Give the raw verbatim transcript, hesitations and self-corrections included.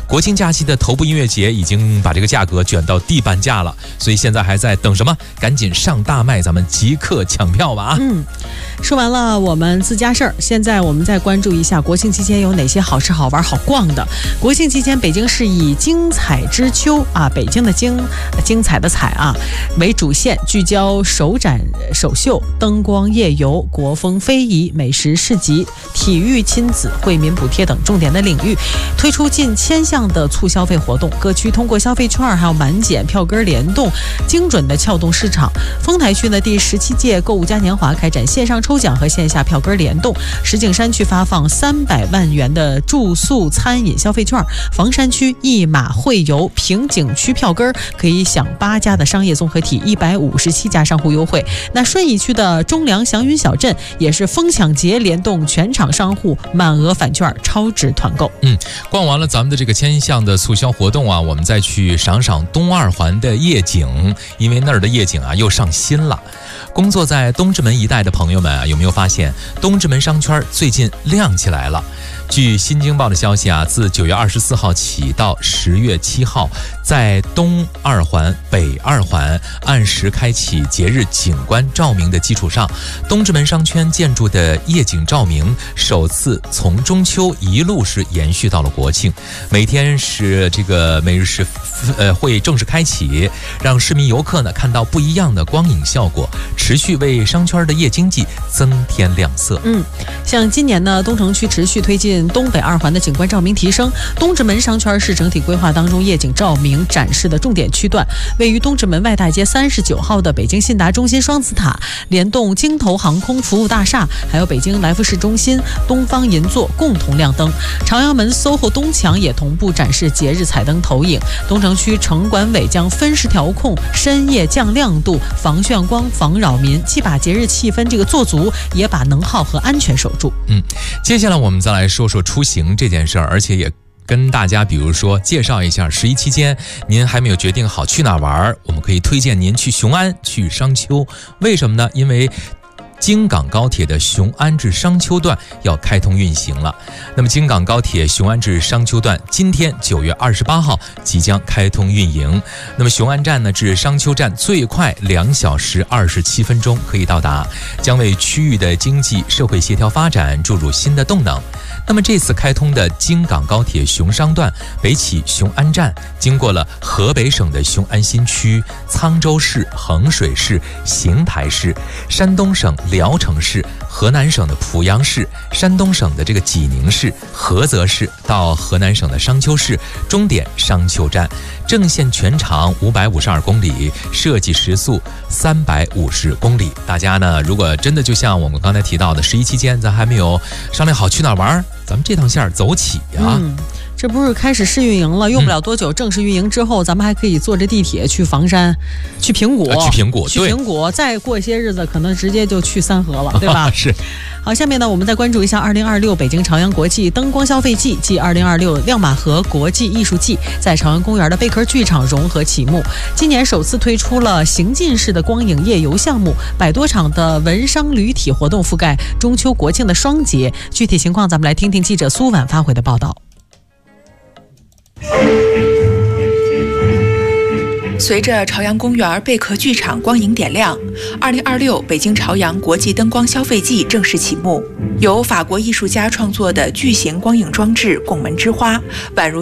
国庆假期的头部音乐节已经把这个价格卷到地板价了，所以现在还在等什么？赶紧上大麦，咱们即刻抢票吧！啊， 嗯，说完了我们自家事儿，现在我们再关注一下国庆期间有哪些好吃、好玩、好逛的。国庆期间，北京市以精彩之秋啊，北京的精，精彩的彩啊为主线，聚焦首展、首秀、灯光夜游、国风非遗、美食市集、体育亲子、惠民补贴等重点的领域，推出近千项的促消费活动。各区通过消费券还有满减、票根联动，精准的撬动市场。丰台区呢，第十七届购物嘉年华开展线上抽奖和线下票根联动。石景山区发放三百万元的住宿餐饮消费券。房山区一马会游平景区票根可以享八家的商业综合体一百五十七家商户优惠。那顺义区的中粮祥云小镇也是疯抢节联动全场商户满额返券超值团购。 嗯，逛完了咱们的这个千项的促销活动啊，我们再去赏赏东二环的夜景，因为那儿的夜景啊又上新了。工作在东直门一带的朋友们啊，有没有发现东直门商圈最近亮起来了？据新京报的消息啊，自九月二十四号起到十月七号，在东二环、北二环按时开启节日景观照明的基础上，东直门商圈建筑的夜景照明首次从中秋一路是延续到了国庆，每天是这个每日是呃会正式开启，让市民游客呢看到不一样的光影效果，持续为商圈的夜经济增添亮色。 嗯，像今年呢，东城区持续推进东北二环的景观照明提升，东直门商圈是整体规划当中夜景照明展示的重点区段。位于东直门外大街三十九号的北京信达中心双子塔，联动京投航空服务大厦，还有北京来福士中心、东方银座共同亮灯。朝阳门 S O H O 东墙也同步展示节日彩灯投影。东城区城管委将分时调控深夜降亮度，防眩光、防扰民，既把节日气氛这个做足，也把能耗和安全守住。 嗯，接下来我们再来说说出行这件事儿，而且也跟大家比如说介绍一下，十一期间您还没有决定好去哪玩，我们可以推荐您去雄安、去商丘。为什么呢？因为京港高铁的雄安至商丘段要开通运行了。那么京港高铁雄安至商丘段今天九月二十八号即将开通运营。那么雄安站呢至商丘站最快两小时二十七分钟可以到达，将为区域的经济社会协调发展注入新的动能。那么这次开通的京港高铁雄商段北起雄安站，经过了河北省的雄安新区、沧州市、衡水市、邢台市、山东省聊城市、河南省的濮阳市、山东省的这个济宁市、菏泽市到河南省的商丘市，终点商丘站。正线全长五百五十二公里，设计时速三百五十公里。大家呢，如果真的就像我们刚才提到的，十一期间咱还没有商量好去哪玩，咱们这趟线走起啊！ 嗯，这不是开始试运营了，用不了多久，正式运营之后，咱们还可以坐着地铁去房山、去平谷、 啊、去平谷、 去平谷，再过一些日子，可能直接就去三河了，对吧？ 是。 好，下面呢，我们再关注一下二零二六北京朝阳国际灯光消费季暨二零二六亮马河国际艺术季在朝阳公园的贝壳剧场融合启幕。今年首次推出了行进式的光影夜游项目，百多场的文商旅体活动覆盖中秋国庆的双节。具体情况，咱们来听听记者苏婉发回的报道。 随着朝阳公园贝壳剧场光影点亮，二零二六北京朝阳国际灯光消费季正式启幕。由法国艺术家创作的巨型光影装置拱门之花宛如